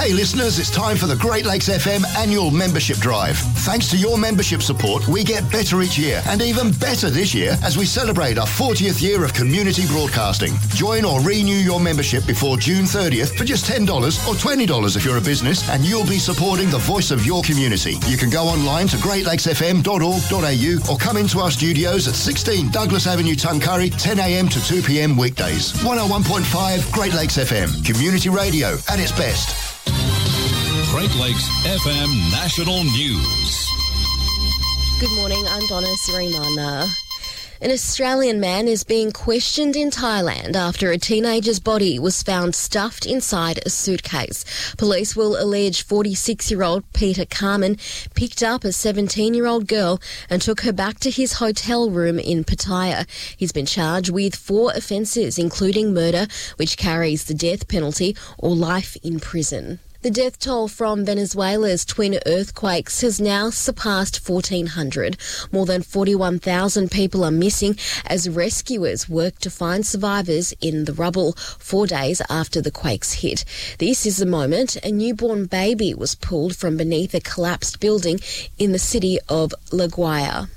Hey listeners, it's time for the Great Lakes FM annual membership drive. Thanks to your membership support, we get better each year, and even better this year as we celebrate our 40th year of community broadcasting. Join or renew your membership before June 30th for just $10 or $20 if you're a business, and you'll be supporting the voice of your community. You can go online to greatlakesfm.org.au or come into our studios at 16 Douglas Avenue, Tuncurry, 10 a.m. to 2 p.m. weekdays. 101.5 Great Lakes FM, community radio at its best. Great Lakes FM National News. Good morning, I'm Donna Sirimana. An Australian man is being questioned in Thailand after a teenager's body was found stuffed inside a suitcase. Police will allege 46-year-old Peter Carmen picked up a 17-year-old girl and took her back to his hotel room in Pattaya. He's been charged with 4 offences, including murder, which carries the death penalty, or life in prison. The death toll from Venezuela's twin earthquakes has now surpassed 1,400. More than 41,000 people are missing as rescuers work to find survivors in the rubble 4 days after the quakes hit. This is the moment a newborn baby was pulled from beneath a collapsed building in the city of La Guaira.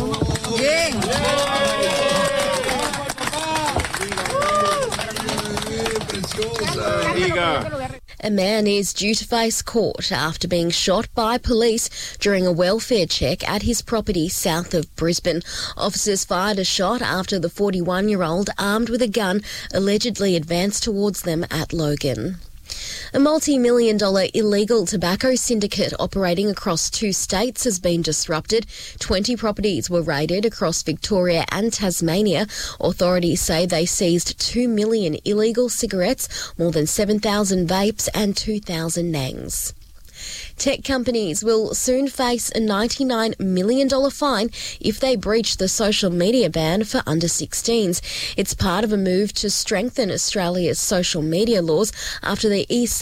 Here you go. A man is due to face court after being shot by police during a welfare check at his property south of Brisbane. Officers fired a shot after the 41-year-old, armed with a gun, allegedly advanced towards them at Logan. A multi-million-dollar illegal tobacco syndicate operating across 2 states has been disrupted. 20 properties were raided across Victoria and Tasmania. Authorities say they seized 2 million illegal cigarettes, more than 7,000 vapes and 2,000 nangs. Tech companies will soon face a $99 million fine if they breach the social media ban for under-16s. It's part of a move to strengthen Australia's social media laws after the EC